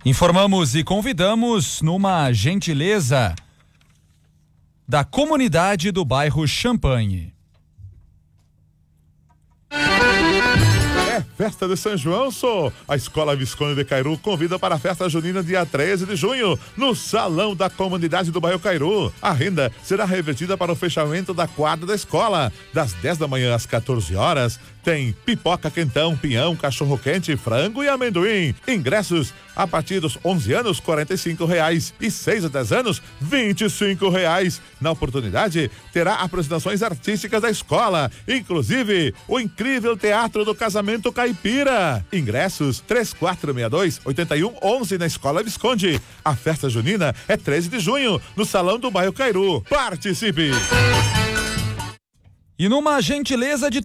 Informamos e convidamos numa gentileza da comunidade do bairro Champanhe. Festa de São João, a Escola Visconde de Cairu convida para a festa junina dia 13 de junho, no Salão da Comunidade do bairro Cairu. A renda será revertida para o fechamento da quadra da escola. Das 10 da manhã às 14 horas, tem pipoca, quentão, pinhão, cachorro-quente, frango e amendoim. Ingressos a partir dos 11 anos, R$45 e 6 a 10 anos, R$25. Na oportunidade, terá apresentações artísticas da escola, inclusive o incrível Teatro do Casamento Caipira. Ingressos 3462-8111 na Escola Visconde. A festa junina é 13 de junho, no Salão do bairro Cairu. Participe! E numa gentileza de